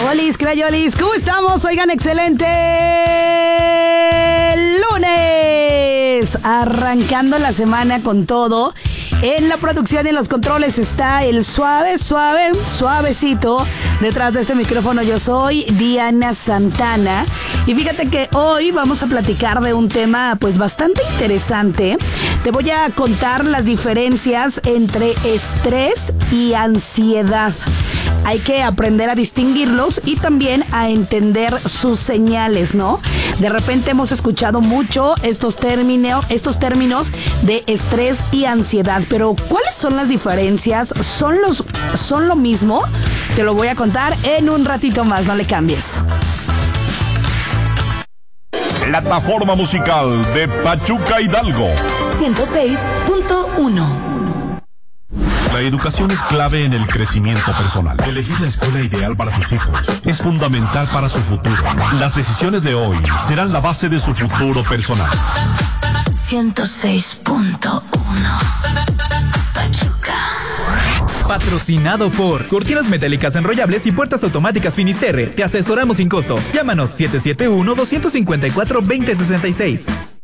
Crayolis, ¿cómo estamos? Oigan, excelente lunes, arrancando la semana con todo. En la producción y en los controles está el suavecito. Detrás de este micrófono yo soy Diana Santana. Y fíjate que hoy vamos a platicar de un tema pues bastante interesante. Te voy a contar las diferencias entre estrés y ansiedad. Hay que aprender a distinguirlos y también a entender sus señales, ¿no? De repente hemos escuchado mucho estos términos de estrés y ansiedad, pero ¿cuáles son las diferencias? ¿Son lo mismo? Te lo voy a contar en un ratito más, no le cambies. Plataforma musical de Pachuca Hidalgo 106.1. La educación es clave en el crecimiento personal. Elegir la escuela ideal para tus hijos es fundamental para su futuro. Las decisiones de hoy serán la base de su futuro personal. 106.1 Pachuca. Patrocinado por Cortinas Metálicas Enrollables y Puertas Automáticas Finisterre. Te asesoramos sin costo. Llámanos 771-254-2066.